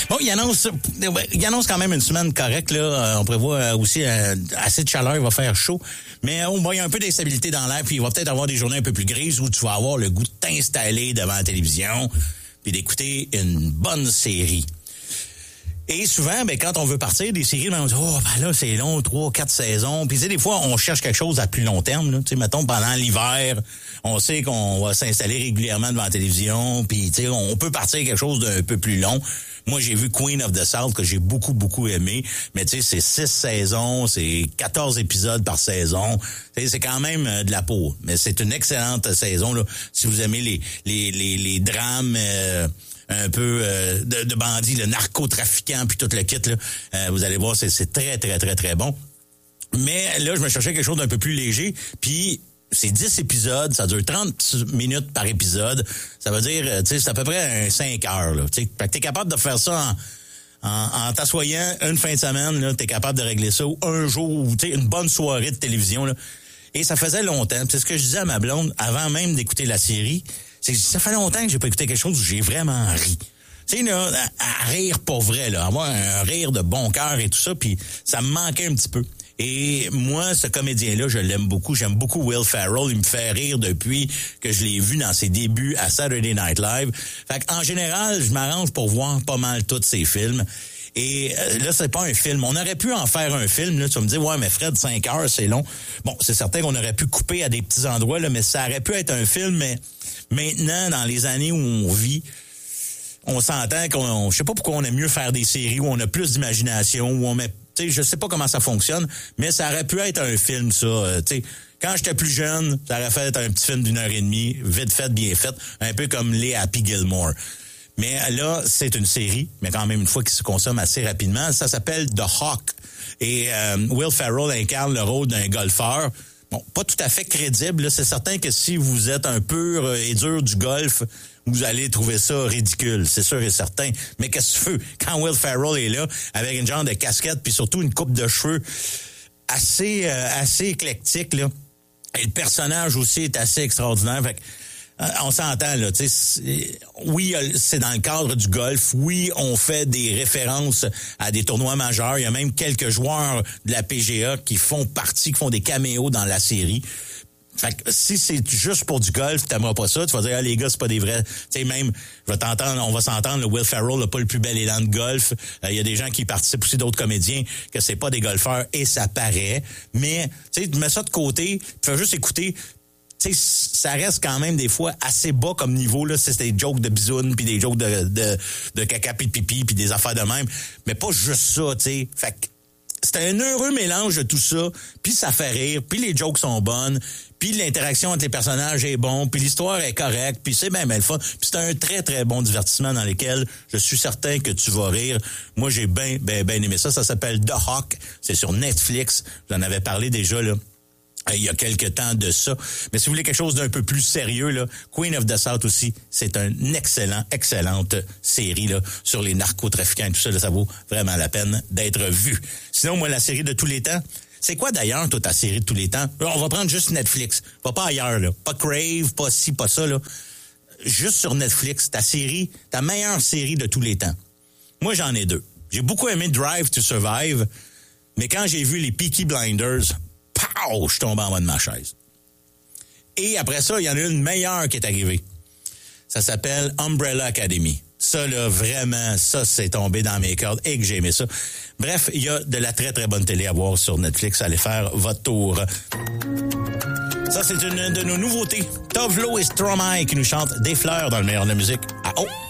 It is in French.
Bon, il annonce quand même une semaine correcte, là. On prévoit aussi assez de chaleur, il va faire chaud. Mais il y a un peu d'instabilité dans l'air, puis il va peut-être avoir des journées un peu plus grises où tu vas avoir le goût de t'installer devant la télévision puis d'écouter une bonne série. Et souvent, quand on veut partir des séries, on dit là, c'est long, 3-4 saisons. Puis des fois, on cherche quelque chose à plus long terme. Là. Mettons, pendant l'hiver, on sait qu'on va s'installer régulièrement devant la télévision. Puis on peut partir quelque chose d'un peu plus long. Moi, j'ai vu Queen of the South, que j'ai beaucoup, beaucoup aimé. Mais c'est 6 saisons, c'est 14 épisodes par saison. C'est quand même de la peau. Mais c'est une excellente saison, là. Si vous aimez les drames... un peu de bandits, le narcotrafiquant puis tout le kit là, vous allez voir, c'est très très très très bon. Mais là, je me cherchais quelque chose d'un peu plus léger, puis c'est 10 épisodes, ça dure 30 minutes par épisode. Ça veut dire, c'est à peu près 5 heures là. Fait que t'es capable de faire ça en t'assoyant une fin de semaine là, t'es capable de régler ça ou un jour ou une bonne soirée de télévision là. Et ça faisait longtemps. C'est ce que je disais à ma blonde avant même d'écouter la série. Ça fait longtemps que j'ai pas écouté quelque chose où j'ai vraiment ri. Tu sais, là, à rire pour vrai, là, avoir un rire de bon cœur et tout ça, puis ça me manquait un petit peu. Et moi, ce comédien-là, je l'aime beaucoup. J'aime beaucoup Will Ferrell. Il me fait rire depuis que je l'ai vu dans ses débuts à Saturday Night Live. Fait qu'en général, je m'arrange pour voir pas mal tous ses films. Et là, c'est pas un film. On aurait pu en faire un film. Là, tu vas me dire, ouais, mais Fred, 5 heures, c'est long. Bon, c'est certain qu'on aurait pu couper à des petits endroits, là, mais ça aurait pu être un film. Mais maintenant, dans les années où on vit, on s'entend qu'on... Je sais pas pourquoi on aime mieux faire des séries où on a plus d'imagination, où on met... Tu sais, je sais pas comment ça fonctionne, mais ça aurait pu être un film, ça. Tu sais, quand j'étais plus jeune, ça aurait fait un petit film d'1h30, vite fait, bien fait, un peu comme les Happy Gilmore. Mais là, c'est une série, mais quand même une fois qui se consomme assez rapidement. Ça s'appelle The Hawk. Et Will Ferrell incarne le rôle d'un golfeur. Bon, pas tout à fait crédible. Là. C'est certain que si vous êtes un pur et dur du golf, vous allez trouver ça ridicule, c'est sûr et certain. Mais qu'est-ce que tu veux? Quand Will Ferrell est là, avec une genre de casquette, puis surtout une coupe de cheveux assez éclectique, là. Et le personnage aussi est assez extraordinaire. Fait que, on s'entend, là, tu sais, oui, c'est dans le cadre du golf, oui, on fait des références à des tournois majeurs, il y a même quelques joueurs de la PGA qui font des caméos dans la série. Fait que si c'est juste pour du golf, t'aimeras pas ça, tu vas dire, les gars, c'est pas des vrais. Tu sais, même, on va s'entendre, le Will Ferrell n'a pas le plus bel élan de golf. Il y a des gens qui participent aussi, d'autres comédiens, que c'est pas des golfeurs, et ça paraît. Mais, tu sais, tu mets ça de côté, tu fais juste écouter. Tu sais, ça reste quand même des fois assez bas comme niveau, là. C'est des jokes de bisounes, puis des jokes de caca puis de pipi, puis des affaires de même. Mais pas juste ça, tu sais. Fait que c'est un heureux mélange de tout ça, puis ça fait rire, puis les jokes sont bonnes, puis l'interaction entre les personnages est bon, puis l'histoire est correcte, puis c'est bien le fun. Puis c'est un très, très bon divertissement dans lequel je suis certain que tu vas rire. Moi, j'ai bien aimé ça. Ça s'appelle The Hawk. C'est sur Netflix. J'en avais parlé déjà, là. Il y a quelques temps de ça. Mais si vous voulez quelque chose d'un peu plus sérieux, là, Queen of the South aussi, c'est une excellente série là sur les narcotrafiquants et tout ça. Là, ça vaut vraiment la peine d'être vu. Sinon, moi, la série de tous les temps, c'est quoi d'ailleurs, toi, ta série de tous les temps? On va prendre juste Netflix. Va pas ailleurs, là. Pas Crave, pas ci, pas ça, là. Juste sur Netflix, ta meilleure série de tous les temps. Moi, j'en ai 2. J'ai beaucoup aimé Drive to Survive, mais quand j'ai vu les Peaky Blinders, pow, je suis tombé en bas de ma chaise. Et après ça, il y en a une meilleure qui est arrivée. Ça s'appelle Umbrella Academy. Ça, là, vraiment, ça, c'est tombé dans mes cordes et que j'ai aimé ça. Bref, il y a de la très, très bonne télé à voir sur Netflix. Allez faire votre tour. Ça, c'est une de nos nouveautés. Tovlo et Stromae qui nous chantent Des fleurs dans le meilleur de la musique. Ah, oh!